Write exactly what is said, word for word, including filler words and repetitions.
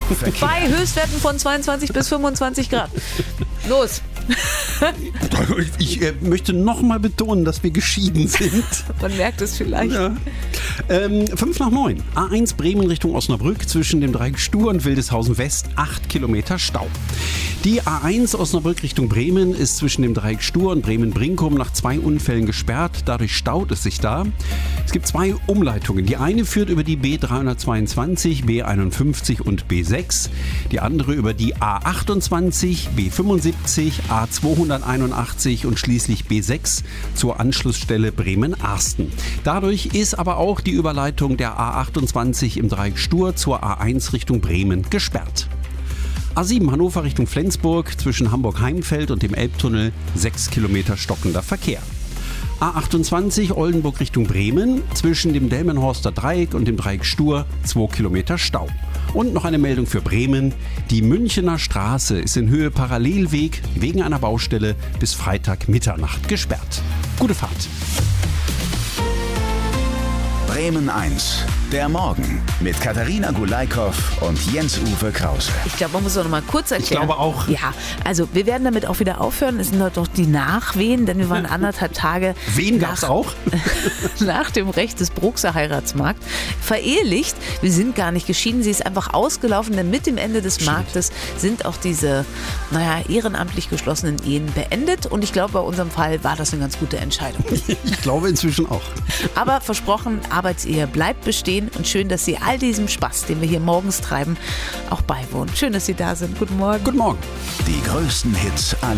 Verkehr. Bei Höchstwerten von zweiundzwanzig bis fünfundzwanzig Grad. Los. Ich äh, möchte nochmal betonen, dass wir geschieden sind. Man merkt es vielleicht. Ja. Ähm, fünf nach neun. A eins Bremen Richtung Osnabrück zwischen dem Dreieck Stur und Wildeshausen West. acht Kilometer Stau. Die A eins Osnabrück Richtung Bremen ist zwischen dem Dreieck Stur und Bremen-Brinkum nach zwei Unfällen gesperrt. Dadurch staut es sich da. Es gibt zwei Umleitungen. Die eine führt über die B dreihundertzweiundzwanzig, B einundfünfzig und B sechs. Die andere über die A achtundzwanzig, B fünfundsiebzig, A zweihunderteinundachtzig und schließlich B sechs zur Anschlussstelle Bremen-Arsten. Dadurch ist aber auch die Überleitung der A achtundzwanzig im Dreieck Stur zur A eins Richtung Bremen gesperrt. A sieben Hannover Richtung Flensburg zwischen Hamburg-Heimfeld und dem Elbtunnel sechs Kilometer stockender Verkehr. A achtundzwanzig Oldenburg Richtung Bremen zwischen dem Delmenhorster Dreieck und dem Dreieck Stur zwei Kilometer Stau. Und noch eine Meldung für Bremen. Die Münchener Straße ist in Höhe Parallelweg wegen einer Baustelle bis Freitag Mitternacht gesperrt. Gute Fahrt. Bremen eins, der Morgen mit Katharina Gulaikow und Jens-Uwe Krause. Ich glaube, man muss doch noch mal kurz erklären. Ich glaube auch. Ja, also wir werden damit auch wieder aufhören. Es sind doch die Nachwehen, denn wir waren anderthalb Tage Wen gab's nach, auch? nach dem Recht des Bruxer Heiratsmarkt verehelicht. Wir sind gar nicht geschieden, sie ist einfach ausgelaufen, denn mit dem Ende des Marktes sind auch diese, naja, ehrenamtlich geschlossenen Ehen beendet. Und ich glaube, bei unserem Fall war das eine ganz gute Entscheidung. Ich glaube inzwischen auch. Aber versprochen, Arbeitsehe bleibt bestehen und schön, dass Sie all diesem Spaß, den wir hier morgens treiben, auch beiwohnen. Schön, dass Sie da sind. Guten Morgen. Guten Morgen. Die größten Hits aller